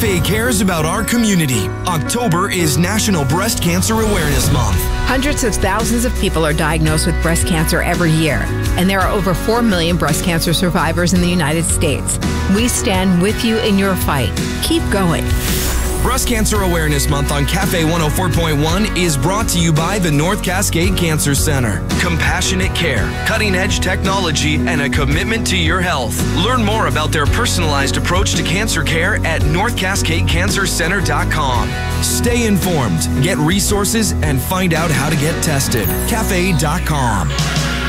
Cafe cares about our community. October is National Breast Cancer Awareness Month. Hundreds of thousands of people are diagnosed with breast cancer every year, and there are over 4 million breast cancer survivors in the United States. We stand with you in your fight. Keep going. Breast Cancer Awareness Month on Cafe 104.1 is brought to you by the North Cascade Cancer Center. Compassionate care, cutting-edge technology, and a commitment to your health. Learn more about their personalized approach to cancer care at northcascadecancercenter.com. Stay informed, get resources, and find out how to get tested. Cafe.com.